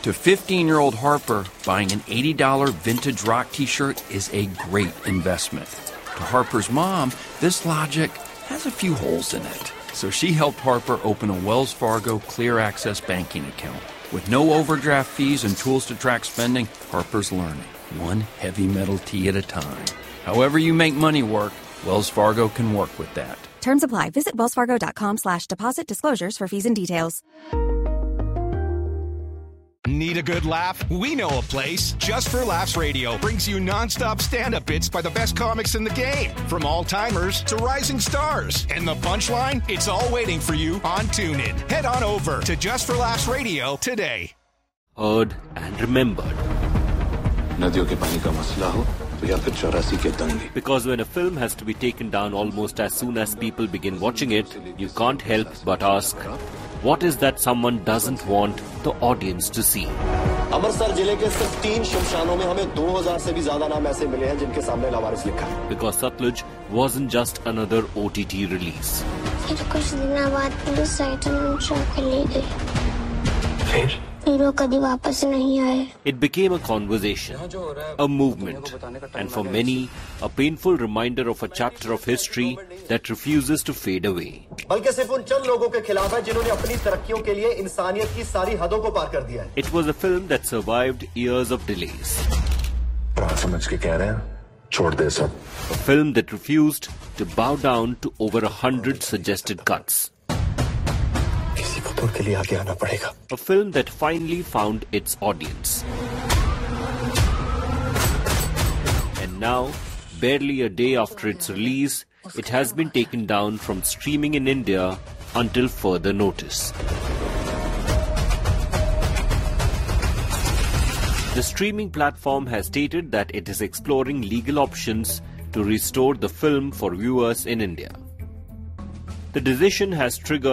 To 15-year-old Harper, buying an $80 vintage rock t-shirt is a great investment. To Harper's mom, this logic has a few holes in it. So she helped Harper open a Wells Fargo Clear Access banking account. With no overdraft fees and tools to track spending, Harper's learning, one heavy metal tea at a time. However you make money work, Wells Fargo can work with that. Terms apply. Visit wellsfargo.com/deposit disclosures for fees and details. Need a good laugh? We know a place. Just for Laughs Radio brings you non-stop stand-up bits by the best comics in the game. From all-timers to rising stars. And the punchline? It's all waiting for you on TuneIn. Head on over to Just for Laughs Radio today. Heard and remembered. Because when a film has to be taken down almost as soon as people begin watching it, you can't help but ask, what is that someone doesn't want the audience to see? Amritsar जिले के सिर्फ 3 शमशानों में हमें 2000 से भी ज्यादा नाम ऐसे मिले हैं जिनके सामने लावारिस लिखा है. Because Satluj wasn't just another OTT release. फिर कुछ दिन बाद पुलिस आइटम शो के ले गई. फिर हीरो कभी वापस नहीं आए. It became a conversation, a movement, and for many, a painful reminder of a chapter of history that refuses to fade away. बल्कि सिर्फ उन चंद लोगों के खिलाफ है जिन्होंने अपनी तरक्कियों के लिए इंसानियत की सारी हदों को पार कर दिया है. It was a film that survived years of delays. समझ के कह रहे हैं, छोड़ दे सब. A film that refused to bow down to over 100 suggested cuts. के लिए आगे आना पड़ेगा. A film that finally found its audience. And now, barely a day after its release, it has been taken down from streaming in India until further notice. The streaming platform has stated that it is exploring legal options to restore the film for viewers in India. The decision has triggered